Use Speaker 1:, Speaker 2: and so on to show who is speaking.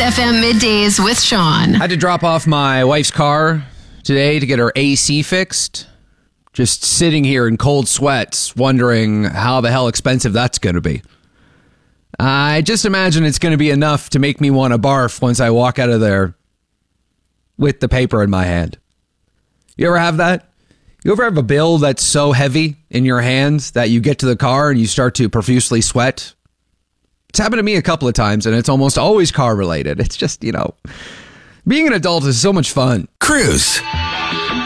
Speaker 1: FM Middays with Sean.
Speaker 2: I had to drop off my wife's car today to get her AC fixed. Just sitting here in cold sweats, wondering how the hell expensive that's going to be. I just imagine it's going to be enough to make me want to barf once I walk out of there with the paper in my hand. You ever have that? You ever have a bill that's so heavy in your hands that you get to the car and you start to profusely sweat? It's happened to me a couple of times, and it's almost always car related. It's just, being an adult is so much fun.
Speaker 3: Cruise